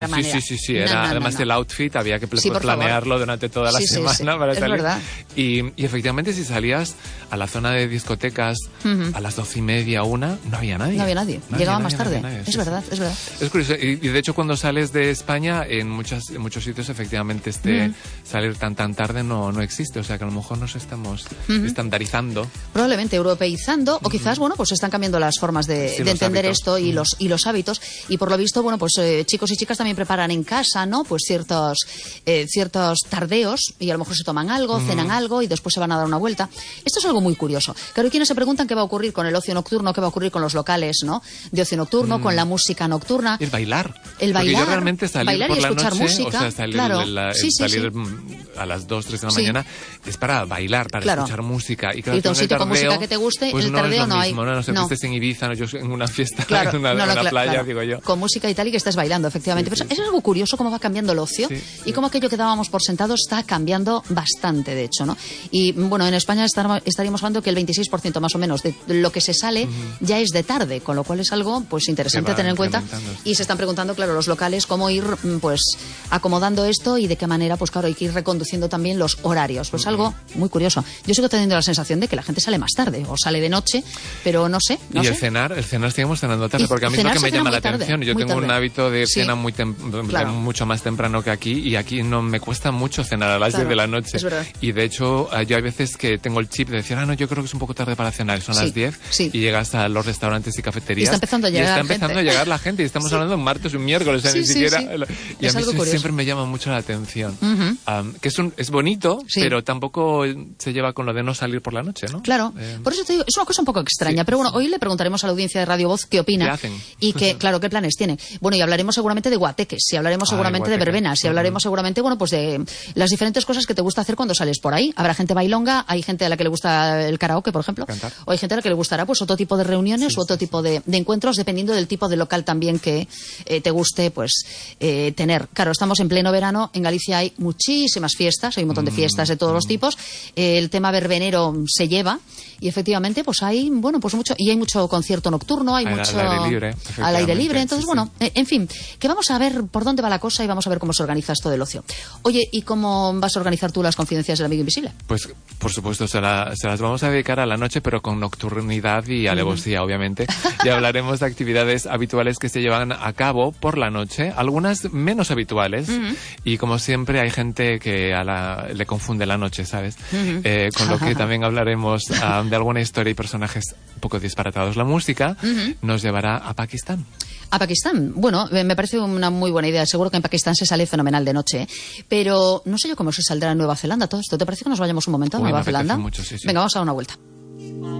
Sí. Además el outfit había que planearlo durante toda la semana para salir. Es verdad. Y efectivamente, si salías a la zona de discotecas a las 12:30, 1, no había nadie. No había nadie. Llegaba más tarde. Es verdad. Es curioso. Y de hecho, cuando sales de España, en muchos sitios, efectivamente, salir tan tarde no existe. O sea, que a lo mejor nos estamos estandarizando. Probablemente europeizando, o quizás, pues están cambiando las formas de entender esto y los hábitos. Y por lo visto, chicos y chicas también preparan en casa, ¿no? Pues ciertos tardeos, y a lo mejor se toman algo, cenan algo y después se van a dar una vuelta. Esto es algo muy curioso. Claro, hay quienes se preguntan qué va a ocurrir con el ocio nocturno, qué va a ocurrir con los locales, ¿no? De ocio nocturno, con la música nocturna. El bailar. Porque yo realmente salir por y la escuchar noche, música, o sea, salir a las 2, 3 de la mañana, es para bailar, para escuchar música. Y claro, irte a un sitio con música que te guste, pues el tardeo no hay. No sé, estés en Ibiza, yo en una fiesta, claro, en una playa, digo yo. Con música y tal, y que estés bailando, efectivamente. Pero es algo curioso cómo va cambiando el ocio y cómo aquello que dábamos por sentado está cambiando bastante, de hecho, ¿no? Y en España estaríamos hablando que el 26% más o menos de lo que se sale ya es de tarde, con lo cual es algo interesante tener en cuenta. Y se están preguntando, claro, los locales cómo ir acomodando esto y de qué manera, hay que ir reconduciendo también los horarios. Pues algo muy curioso. Yo sigo teniendo la sensación de que la gente sale más tarde o sale de noche, pero no sé. El cenar seguimos cenando tarde, porque a mí es lo que me llama la atención. Yo tengo un hábito de cena mucho más temprano que aquí, y aquí no me cuesta mucho cenar a las 10 de la noche. Es verdad. Y de hecho, yo hay veces que tengo el chip de decir, yo creo que es un poco tarde para cenar, son las 10, y llegas a los restaurantes y cafeterías. Y está empezando a llegar la gente, y estamos hablando un martes, un miércoles, ni siquiera. Y a mí siempre me llama mucho la atención. Que es bonito, pero tampoco se lleva con lo de no salir por la noche, ¿no? Claro, por eso te digo, es una cosa un poco extraña, pero hoy le preguntaremos a la audiencia de Radio Voz qué opina. ¿Qué hacen? Y qué planes tienen. Y hablaremos seguramente de guateques, y hablaremos seguramente de verbenas, y hablaremos seguramente, de las diferentes cosas que te gusta hacer cuando sales por ahí. Habrá gente bailonga, hay gente a la que le gusta el karaoke, por ejemplo, cantar. O hay gente a la que le gustará otro tipo de reuniones u otro tipo de encuentros, dependiendo del tipo de local también que te guste tener. Claro, estamos en pleno verano, en Galicia hay muchísimas fiestas, hay un montón de fiestas de todos los tipos, el tema verbenero se lleva, y efectivamente hay mucho, y hay mucho concierto nocturno, hay mucho al aire libre, entonces en fin, que vamos a ver por dónde va la cosa y vamos a ver cómo se organiza esto del ocio. Oye, ¿y cómo vas a organizar tú las confidencias del amigo invisible? Pues por supuesto se las vamos a dedicar a la noche, pero con nocturnidad y alevosía, obviamente. Y hablaremos de actividades habituales que se llevan a cabo por la noche, algunas menos habituales, y como siempre hay gente que le confunde la noche, ¿sabes? Con lo que también hablaremos de alguna historia y personajes un poco disparatados. La música nos llevará a Pakistán. A Pakistán. Me parece una muy buena idea. Seguro que en Pakistán se sale fenomenal de noche, ¿eh? Pero no sé yo cómo se saldrá en Nueva Zelanda todo esto. ¿Te parece que nos vayamos un momento a Nueva Zelanda? Mucho, sí. Venga, vamos a dar una vuelta.